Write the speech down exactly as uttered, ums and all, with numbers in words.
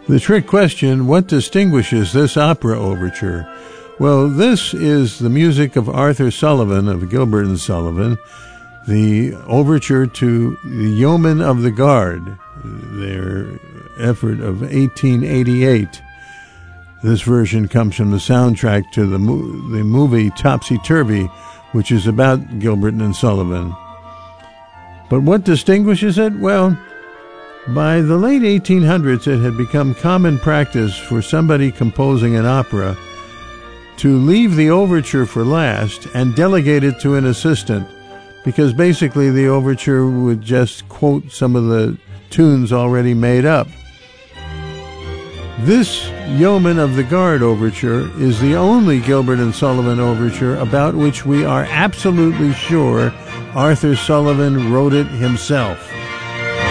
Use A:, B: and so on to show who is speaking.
A: The trick question, what distinguishes this opera overture? Well, this is the music of Arthur Sullivan of Gilbert and Sullivan, the overture to the Yeomen of the Guard, their effort of eighteen eighty-eight. This version comes from the soundtrack to the, mo- the movie Topsy-Turvy, which is about Gilbert and Sullivan. But what distinguishes it? Well, by the late eighteen hundreds, it had become common practice for somebody composing an opera to leave the overture for last and delegate it to an assistant, because basically the overture would just quote some of the tunes already made up. This Yeomen of the Guard overture is the only Gilbert and Sullivan overture about which we are absolutely sure Arthur Sullivan wrote it himself.